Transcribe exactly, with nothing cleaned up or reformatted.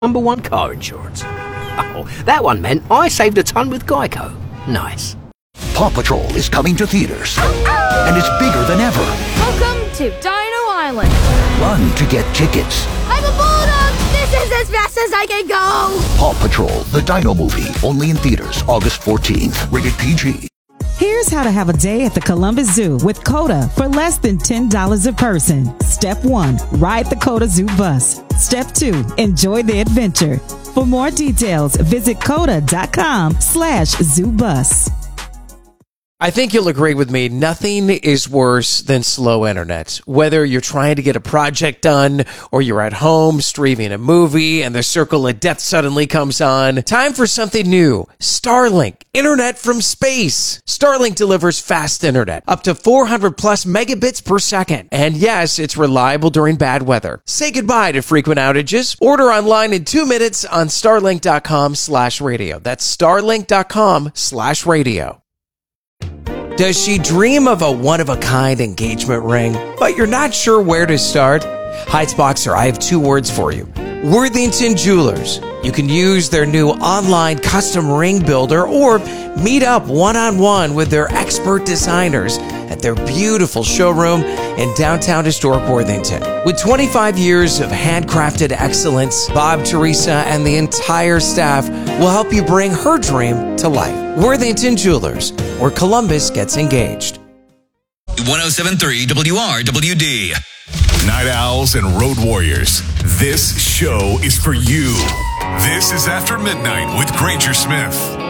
Number one car insurance. Oh, that one meant I saved a ton with Geico. Nice. Paw Patrol is coming to theaters. And it's bigger than ever. Welcome to Dino Island. Run to get tickets. I'm a bulldog! This is as fast as I can go! Paw Patrol, the Dino movie. Only in theaters August fourteenth. Rated P G. Here's how to have a day at the Columbus Zoo with COTA for less than ten dollars a person. Step one, ride the COTA Zoo bus. Step two, enjoy the adventure. For more details, visit coda.com slash zoo bus. I think you'll agree with me, nothing is worse than slow internet. Whether you're trying to get a project done or you're at home streaming a movie and the circle of death suddenly comes on, time for something new. Starlink, internet from space. Starlink delivers fast internet, up to four hundred plus megabits per second. And yes, it's reliable during bad weather. Say goodbye to frequent outages. Order online in two minutes on starlink.com slash radio. That's starlink.com slash radio. Does she dream of a one-of-a-kind engagement ring, but you're not sure where to start? Heights Boxer, I have two words for you. Worthington Jewelers. You can use their new online custom ring builder or meet up one-on-one with their expert designers at their beautiful showroom in downtown historic Worthington. With twenty-five years of handcrafted excellence, Bob, Teresa, and the entire staff will help you bring her dream to life. Worthington Jewelers, where Columbus gets engaged. one oh seven point three W R W D. Night Owls and Road Warriors, this show is for you. This is After Midnight with Granger Smith.